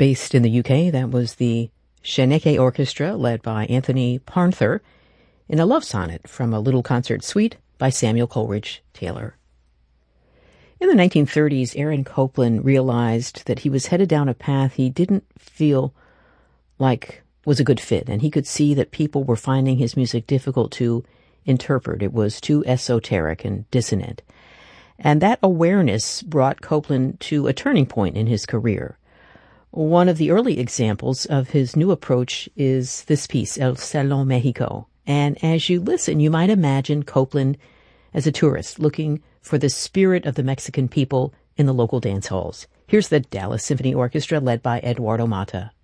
Based in the UK, that was the Shaneke Orchestra, led by Anthony Parnther, in a love sonnet from a little concert suite by Samuel Coleridge Taylor. In the 1930s, Aaron Copland realized that he was headed down a path he didn't feel like was a good fit, and he could see that people were finding his music difficult to interpret. It was too esoteric and dissonant. And that awareness brought Copland to a turning point in his career. One of the early examples of his new approach is this piece, El Salón Mexico. And as you listen, you might imagine Copland as a tourist looking for the spirit of the Mexican people in the local dance halls. Here's the Dallas Symphony Orchestra led by Eduardo Mata.